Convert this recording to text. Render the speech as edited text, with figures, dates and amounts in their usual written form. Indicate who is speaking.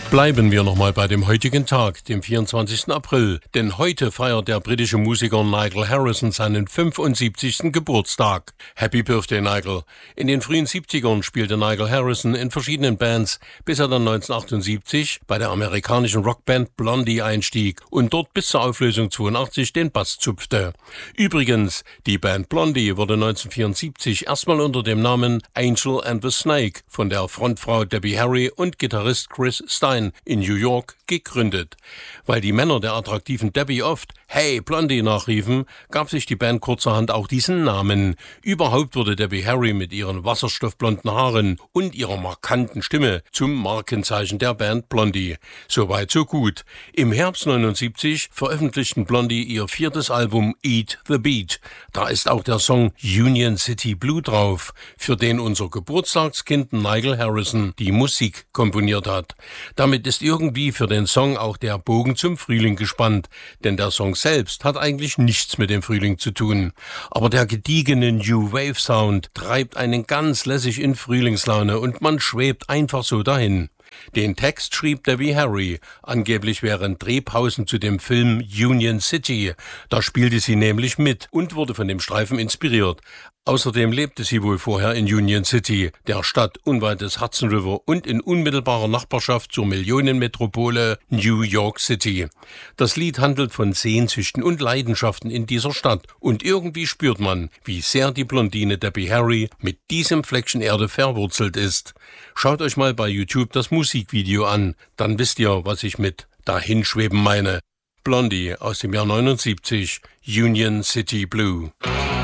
Speaker 1: Bleiben wir nochmal bei dem heutigen Tag, dem 24. April, denn heute feiert der britische Musiker Nigel Harrison seinen 75. Geburtstag. Happy Birthday, Nigel! In den frühen 70ern spielte Nigel Harrison in verschiedenen Bands, bis er dann 1978 bei der amerikanischen Rockband Blondie einstieg und dort bis zur Auflösung 82 den Bass zupfte. Übrigens, die Band Blondie wurde 1974 erstmal unter dem Namen Angel and the Snake von der Frontfrau Debbie Harry und Gitarrist Chris Stein in New York gegründet. Weil die Männer der attraktiven Debbie oft "Hey Blondie" nachriefen, gab sich die Band kurzerhand auch diesen Namen. Überhaupt wurde Debbie Harry mit ihren wasserstoffblonden Haaren und ihrer markanten Stimme zum Markenzeichen der Band Blondie. Soweit so gut. Im Herbst 79 veröffentlichten Blondie ihr 4. Album Eat the Beat. Da ist auch der Song Union City Blue drauf, für den unser Geburtstagskind Nigel Harrison die Musik komponiert hat. Damit ist irgendwie für den Song auch der Bogen zum Frühling gespannt, denn der Song selbst hat eigentlich nichts mit dem Frühling zu tun. Aber der gediegene New Wave Sound treibt einen ganz lässig in Frühlingslaune und man schwebt einfach so dahin. Den Text schrieb Debbie Harry, angeblich während Drehpausen zu dem Film Union City. Da spielte sie nämlich mit und wurde von dem Streifen inspiriert. Außerdem lebte sie wohl vorher in Union City, der Stadt unweit des Hudson River und in unmittelbarer Nachbarschaft zur Millionenmetropole New York City. Das Lied handelt von Sehnsüchten und Leidenschaften in dieser Stadt und irgendwie spürt man, wie sehr die Blondine Debbie Harry mit diesem Fleckchen Erde verwurzelt ist. Schaut euch mal bei YouTube das Musikvideo an, dann wisst ihr, was ich mit dahinschweben meine. Blondie aus dem Jahr 79, Union City Blue.